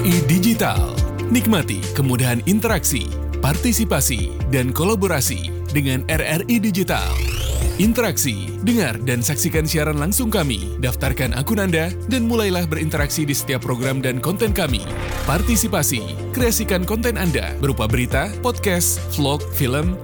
RRI Digital. Nikmati kemudahan interaksi, partisipasi, dan kolaborasi dengan RRI Digital. Interaksi, dengar dan saksikan siaran langsung kami, daftarkan akun Anda, dan mulailah berinteraksi di setiap program dan konten kami. Partisipasi, kreasikan konten Anda berupa berita, podcast, vlog, film,